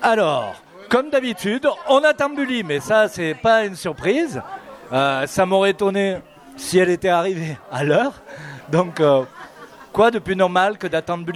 Alors, comme d'habitude, on attend Bully, mais ça, c'est pas une surprise. Ça m'aurait étonné si elle était arrivée à l'heure. Donc, quoi de plus normal que d'attendre Bully ?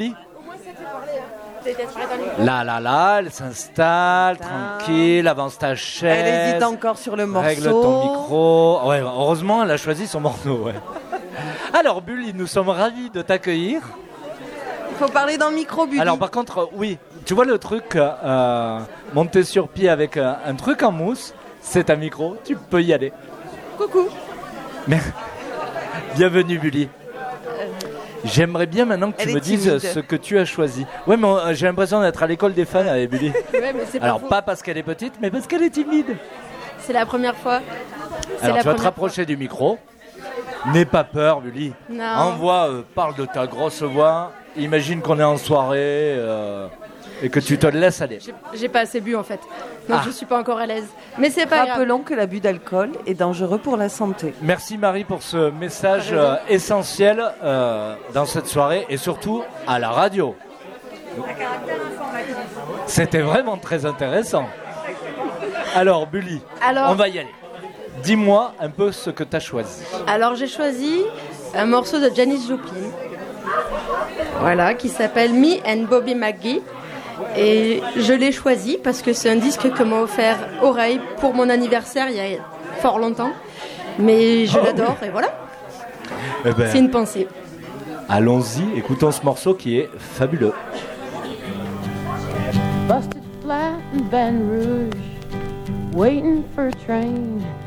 Là, elle s'installe, tranquille, avance ta chaise. Elle hésite encore sur le morceau. Règle ton micro. Ouais, heureusement, elle a choisi son morceau. Ouais. Alors, Bully, nous sommes ravis de t'accueillir. Il faut parler dans le micro, Bully. Alors, par contre, oui, tu vois le truc, monter sur pied avec un truc en mousse, c'est un micro, tu peux y aller. Coucou. Mais, bienvenue, Bully. J'aimerais bien maintenant que tu me dises ce que tu as choisi. Ouais, mais j'ai l'impression d'être à l'école des fans avec Bully. Ouais, mais c'est Alors, pas parce qu'elle est petite, mais parce qu'elle est timide. C'est la première fois. Alors, tu vas te rapprocher du micro. N'aie pas peur, Bully. Non. Envoie, parle de ta grosse voix. Imagine qu'on est en soirée et que tu te laisses aller. J'ai pas assez bu en fait. Donc je suis pas encore à l'aise. Mais c'est pas grave. Rappelons que l'abus d'alcool est dangereux pour la santé. Merci Marie pour ce message essentiel dans cette soirée et surtout à la radio. C'était vraiment très intéressant. Alors Bully, on va y aller. Dis-moi un peu ce que tu as choisi. Alors j'ai choisi un morceau de Janis Joplin. Voilà, qui s'appelle Me and Bobby McGee. Et je l'ai choisi parce que c'est un disque que m'a offert Oreille pour mon anniversaire il y a fort longtemps. Mais je l'adore et voilà. Eh ben, c'est une pensée. Allons-y, écoutons ce morceau qui est fabuleux. Busted flat in Baton Rouge, waiting for a train.